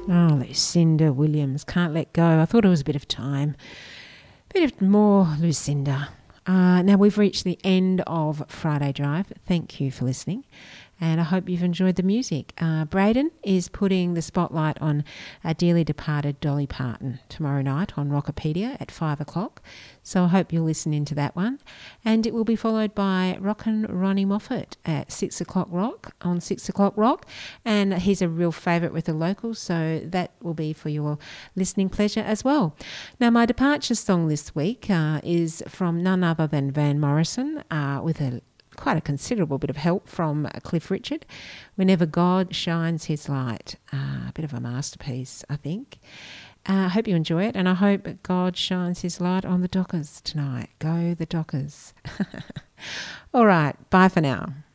Oh, Lucinda Williams, Can't Let Go. I thought it was a bit of time. Bit of more Lucinda. Now we've reached the end of Friday Drive. Thank you for listening, and I hope you've enjoyed the music. Braden is putting the spotlight on a dearly departed Dolly Parton tomorrow night on Rockopedia at 5 o'clock, so I hope you'll listen into that one. And it will be followed by Rockin' Ronnie Moffat at 6 o'clock rock on 6 o'clock rock, and he's a real favourite with the locals, so that will be for your listening pleasure as well. Now my departure song this week is from none other than Van Morrison, with quite a considerable bit of help from Cliff Richard. Whenever God Shines His Light. A bit of a masterpiece, I think. I hope you enjoy it, and I hope God shines his light on the Dockers tonight. Go the Dockers. All right, bye for now.